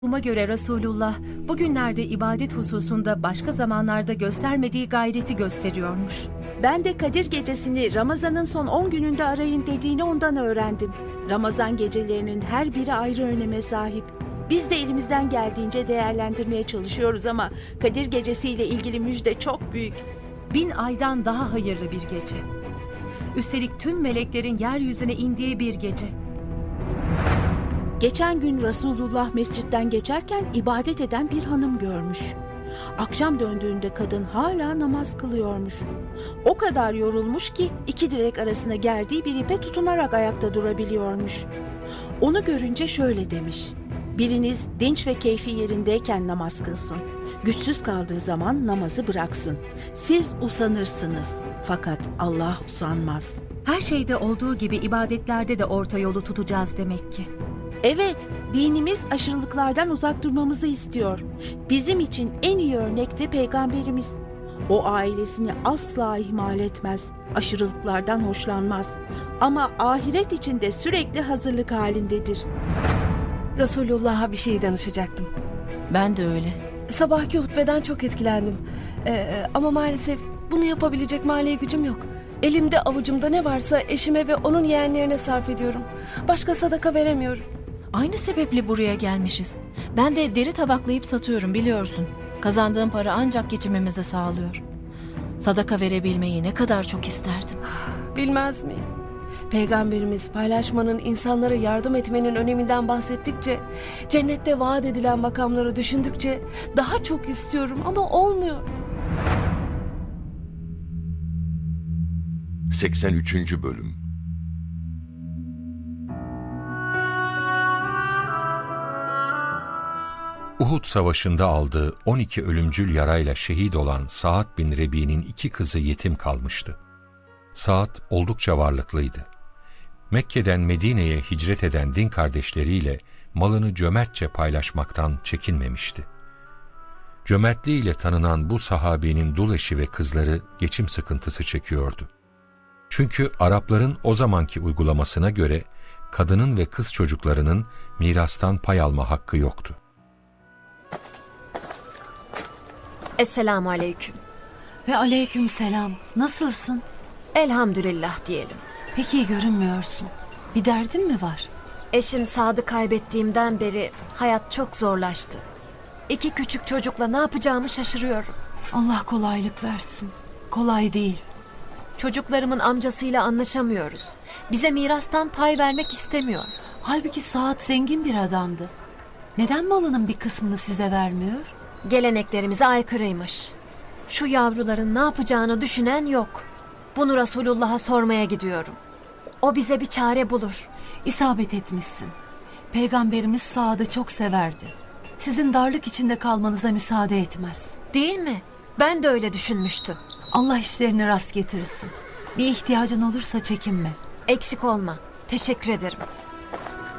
Buna göre Resulullah bugünlerde ibadet hususunda başka zamanlarda göstermediği gayreti gösteriyormuş. Ben de Kadir gecesini Ramazan'ın son 10 gününde arayın dediğini ondan öğrendim. Ramazan gecelerinin her biri ayrı öneme sahip. Biz de elimizden geldiğince değerlendirmeye çalışıyoruz ama Kadir gecesiyle ilgili müjde çok büyük. 1000 aydan daha hayırlı bir gece. Üstelik tüm meleklerin yeryüzüne indiği bir gece. Geçen gün Resulullah mescitten geçerken ibadet eden bir hanım görmüş. Akşam döndüğünde kadın hala namaz kılıyormuş. O kadar yorulmuş ki 2 direk arasına gerdiği bir ipe tutunarak ayakta durabiliyormuş. Onu görünce şöyle demiş: "Biriniz dinç ve keyfi yerindeyken namaz kılsın. Güçsüz kaldığı zaman namazı bıraksın. Siz usanırsınız fakat Allah usanmaz." Her şeyde olduğu gibi ibadetlerde de orta yolu tutacağız demek ki. Evet, dinimiz aşırılıklardan uzak durmamızı istiyor. Bizim için en iyi örnek de Peygamberimiz. O ailesini asla ihmal etmez, aşırılıklardan hoşlanmaz. Ama ahiret için de sürekli hazırlık halindedir. Resulullah'a bir şey danışacaktım. Ben de öyle. Sabahki hutbeden çok etkilendim. Ama maalesef bunu yapabilecek mali gücüm yok. Elimde avucumda ne varsa eşime ve onun yeğenlerine sarf ediyorum. Başka sadaka veremiyorum. Aynı sebeple buraya gelmişiz. Ben de deri tabaklayıp satıyorum, biliyorsun. Kazandığım para ancak geçimimizi sağlıyor. Sadaka verebilmeyi ne kadar çok isterdim. Bilmez miyim? Peygamberimiz paylaşmanın, insanlara yardım etmenin öneminden bahsettikçe, cennette vaat edilen makamları düşündükçe daha çok istiyorum ama olmuyor. 83. Bölüm. Uhud Savaşı'nda aldığı 12 ölümcül yarayla şehit olan Sa'd bin Rebi'nin 2 kızı yetim kalmıştı. Sa'd oldukça varlıklıydı. Mekke'den Medine'ye hicret eden din kardeşleriyle malını cömertçe paylaşmaktan çekinmemişti. Cömertliğiyle tanınan bu sahabinin dul eşi ve kızları geçim sıkıntısı çekiyordu. Çünkü Arapların o zamanki uygulamasına göre kadının ve kız çocuklarının mirastan pay alma hakkı yoktu. Esselamu aleyküm. Ve aleyküm selam. Nasılsın? Elhamdülillah diyelim. Pek iyi görünmüyorsun. Bir derdin mi var? Eşim Sadık'ı kaybettiğimden beri hayat çok zorlaştı. 2 küçük çocukla ne yapacağımı şaşırıyorum. Allah kolaylık versin. Kolay değil. Çocuklarımın amcasıyla anlaşamıyoruz. Bize mirastan pay vermek istemiyor. Halbuki Saat zengin bir adamdı. Neden malının bir kısmını size vermiyor? Geleneklerimize aykırıymış. Şu yavruların ne yapacağını düşünen yok. Bunu Resulullah'a sormaya gidiyorum. O bize bir çare bulur. İsabet etmişsin. Peygamberimiz Saad'ı çok severdi. Sizin darlık içinde kalmanıza müsaade etmez. Değil mi? Ben de öyle düşünmüştüm. Allah işlerini rast getirsin. Bir ihtiyacın olursa çekinme. Eksik olma. Teşekkür ederim.